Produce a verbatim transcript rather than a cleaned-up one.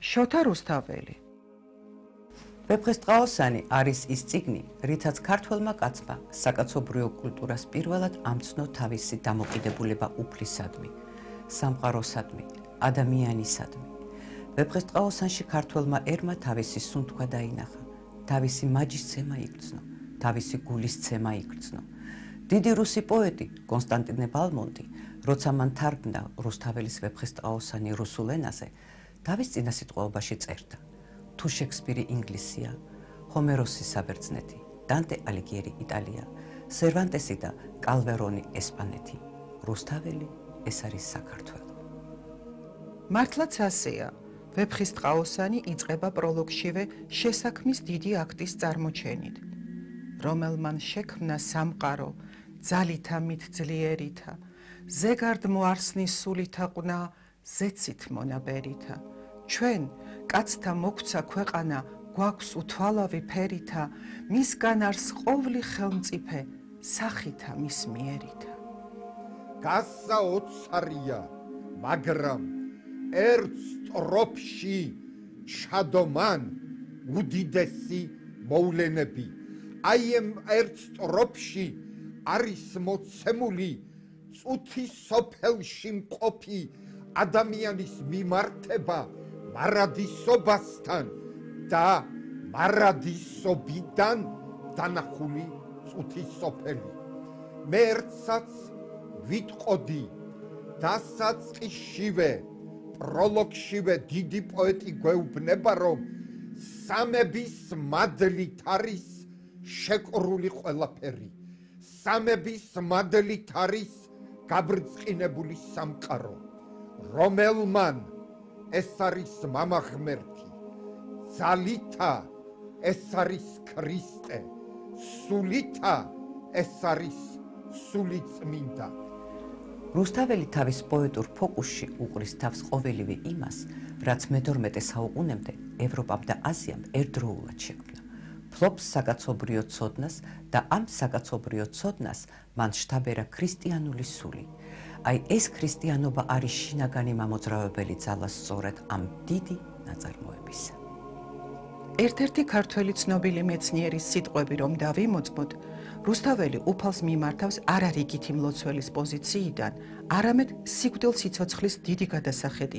შოთა რუსთაველი. ვეფხისტყაოსანი არის ის წიგნი, რითაც ქართველმა კაცმა საკაცობრიო კულტურას პირველად ამცნო თავისი დამოკიდებულება უფლისადმი, სამყაროსადმი, ადამიანისადმი. ვეფხისტყაოსანში ქართველმა ერმა თავისი სუნთქვა დაინახა, თავისი მაჯისცემა იგრძნო, თავისი გულისცემა იგრძნო. დიდი რუსი პოეტი კონსტანტინე ბალმონტი, როცა მან თარგმნა რუსთაველის ვეფხისტყაოსანი რუსულ ენაზე, თავის წინასიტყვაობაში წერდა: თუ შექსპირი ინგლისია, ჰომეროსი საბერძნეთი, დანტე ალიგიერი იტალია, სერვანტესი და კალვერონი ესპანეთი, რუსთაველი ეს არის საქართველო. მართლაც ასეა. ვეფხისტყაოსანი იწყება პროლოგშივე შესაქმნის დიდი აქტის წარმოჩენით, რომელმან შექმნა სამყარო ძალითა მითძლიერითა, ზეგარდ მოარსნის სულითა ყვნა ზეცით მონაბერითა. ჩვენ კაცთა მოგვცა ქვეყანა გვაქვს უთვალავი ფერითა, მისგან არს ყოვლი ხელმწიფე სახითა მის მიერითა. გასა ოცარია, მაგრამ ერთ სტროფში ჩადომან უდიდესი მოვლენები. აი ამ ერთ სტროფში არის მოცემული წუთის სოფელში მყოფი ადამიანის მიმართება მარადისობასთან და მარადისობიდან დანახული წუთის სოფელი. მე ერთსაც ვიტყოდი დასაწყისშივე პროლოგშივე დიდი პოეტი გვეუბნება, რომ სამების მადლით არის შეკრული ყველაფერი. სამების მადლით არის გაბრწყინებული სამყარო, რომელმან ეს არის მამა ღმერთი, ძალითა ეს არის ქრისტე, სულითა ეს არის სულიწმინდა. რუსთაველი თავის პოეტურ ფოკუსში უყრის თავს ყოველივე იმას, რაც მედორმეტე საუკუნემდე ევროპამ და აზიამ ერთდროულად შექმნა. ფლობს საკაცობრიო ცოდნას და ამ საკაცობრიო ცოდნას მან შთაბერა ქრისტიანული სული. აი ეს ქრისტიანობა არის შინაგანი მამოძრავებელი ძალა სწორედ ამ დიდი ნაწარმოებისა. ერთ-ერთი ქართველი ცნობილი მეცნიერის სიტყვები რომ დავიმოწმოთ, რუსთაველი უფალს მიმართავს არა რიგითი მლოცველის პოზიციიდან, არამედ სიკვდილ სიცოცხლის დიდი გადასახედიდან.